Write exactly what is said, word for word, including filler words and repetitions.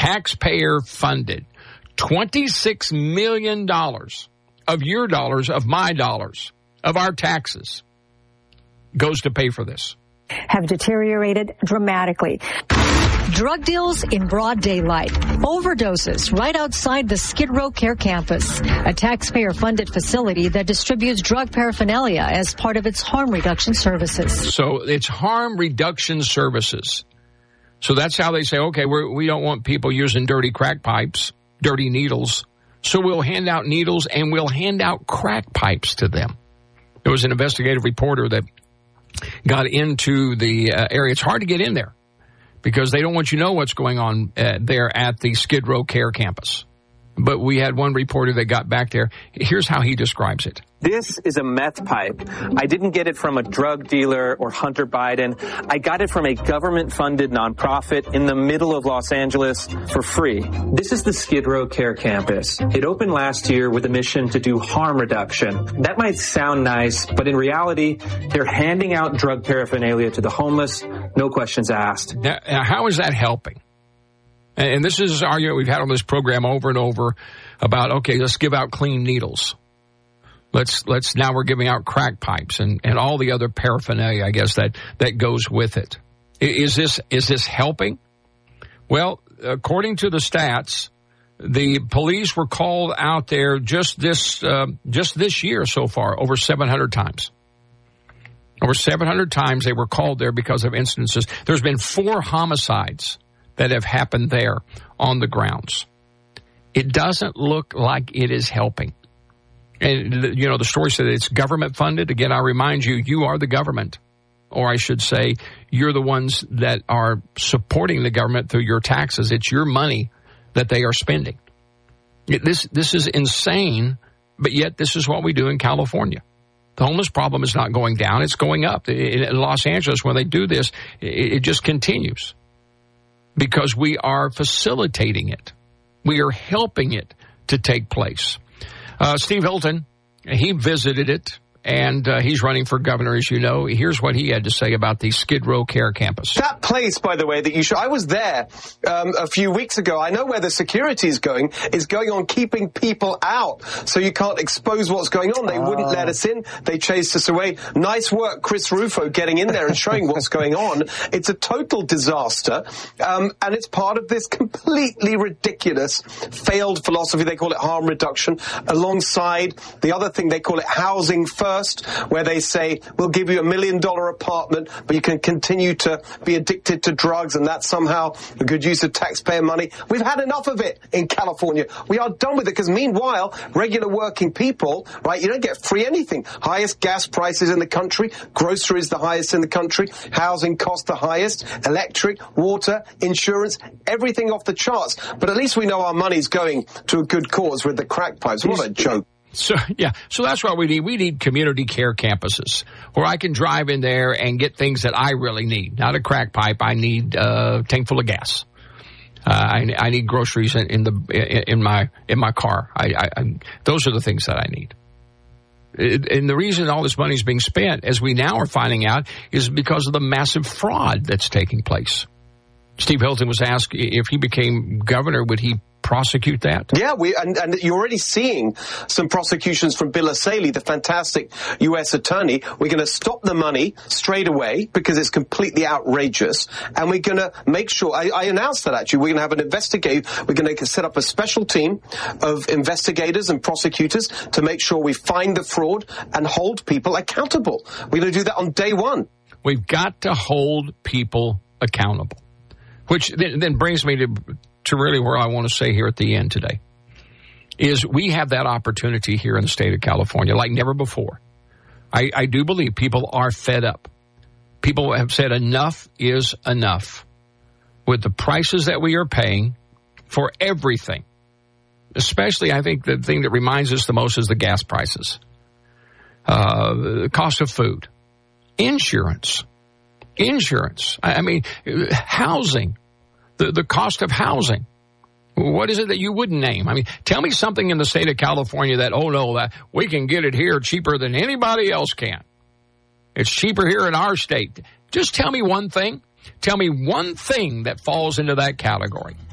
taxpayer funded. twenty-six million dollars of your dollars, of my dollars, of our taxes goes to pay for this. Have deteriorated dramatically. Drug deals in broad daylight. Overdoses right outside the Skid Row Care Campus, a taxpayer-funded facility that distributes drug paraphernalia as part of its harm reduction services. So it's harm reduction services. So that's how they say, okay, we're, we don't want people using dirty crack pipes, dirty needles. So we'll hand out needles and we'll hand out crack pipes to them. There was an investigative reporter that got into the uh, area. It's hard to get in there because they don't want you to know what's going on uh, there at the Skid Row Care Campus. But we had one reporter that got back there. Here's how he describes it. This is a meth pipe. I didn't get it from a drug dealer or Hunter Biden. I got it from a government-funded nonprofit in the middle of Los Angeles for free. This is the Skid Row Care Campus. It opened last year with a mission to do harm reduction. That might sound nice, but in reality, they're handing out drug paraphernalia to the homeless, no questions asked. Now, how is that helping? And this is an argument we've had on this program over and over about, okay, let's give out clean needles. Let's, let's, now we're giving out crack pipes and, and all the other paraphernalia, I guess, that, that goes with it. Is this, is this helping? Well, according to the stats, the police were called out there just this, uh, just this year so far, over seven hundred times. Over seven hundred times they were called there because of instances. There's been four homicides that have happened there on the grounds. It doesn't look like it is helping. And, you know, the story said it's government funded. Again, I remind you, you are the government. Or I should say, you're the ones that are supporting the government through your taxes. It's your money that they are spending. This, this is insane, but yet this is what we do in California. The homeless problem is not going down. It's going up. In Los Angeles, when they do this, it just continues. Because we are facilitating it. We are helping it to take place. Uh, Steve Hilton, he visited it, and uh, he's running for governor, as you know. Here's what he had to say about the Skid Row Care Campus. That place, by the way, that you show, I was there um, a few weeks ago. I know where the security is going. It's going on keeping people out, so you can't expose what's going on. They uh. wouldn't let us in. They chased us away. Nice work, Chris Rufo, getting in there and showing what's going on. It's a total disaster, um, and it's part of this completely ridiculous, failed philosophy. They call it harm reduction, alongside the other thing they call it housing first. Where they say, we'll give you a million dollar apartment, but you can continue to be addicted to drugs, and that's somehow a good use of taxpayer money. We've had enough of it in California. We are done with it, because meanwhile, regular working people, right, you don't get free anything. Highest gas prices in the country, groceries the highest in the country, housing costs the highest, electric, water, insurance, everything off the charts. But at least we know our money's going to a good cause with the crack pipes. What a joke. So, yeah, so that's what we need. We need community care campuses where I can drive in there and get things that I really need. Not a crack pipe. I need uh, a tank full of gas. Uh, I, I need groceries in, in the in, in my in my car. I, I, I, those are the things that I need. It, and the reason all this money is being spent, as we now are finding out, is because of the massive fraud that's taking place. Steve Hilton was asked if he became governor, would he prosecute that? Yeah, we and, and you're already seeing some prosecutions from Bill O'Sahley, the fantastic U S attorney. We're going to stop the money straight away because it's completely outrageous, and we're going to make sure. I, I announced that actually. We're going to have an investigate. We're going to set up a special team of investigators and prosecutors to make sure we find the fraud and hold people accountable. We're going to do that on day one. We've got to hold people accountable, which then, then brings me to. to really where I want to say here at the end today, is we have that opportunity here in the state of California like never before. I, I do believe people are fed up. People have said enough is enough with the prices that we are paying for everything. Especially, I think the thing that reminds us the most is the gas prices, uh, the cost of food, insurance, insurance. I, I mean, housing. The, the cost of housing. What is it that you wouldn't name? I mean, tell me something in the state of California that, oh, no, that we can get it here cheaper than anybody else can. It's cheaper here in our state. Just tell me one thing. Tell me one thing that falls into that category.